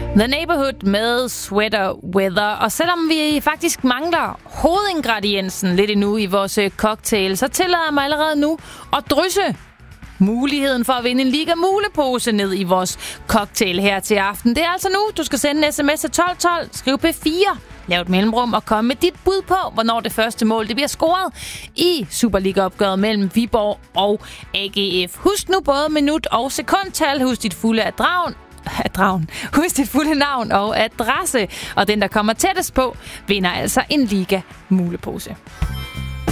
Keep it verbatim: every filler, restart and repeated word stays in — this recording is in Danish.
The Neighborhood med Sweater Weather. Og selvom vi faktisk mangler hovedingrediensen lidt endnu i vores cocktail, så tillader jeg mig allerede nu at drysse muligheden for at vinde en Liga mulepose ned i vores cocktail her til aften. Det er altså nu. Du skal sende en sms til tolv tolv, skriv P fire, lav et mellemrum og kom med dit bud på, hvornår det første mål det bliver scoret i Superliga-opgøret mellem Viborg og A G F. Husk nu både minut og sekundtal. Husk dit fulde adravn. Adravn. Husk dit fulde navn og adresse. Og den, der kommer tættest på, vinder altså en Liga mulepose.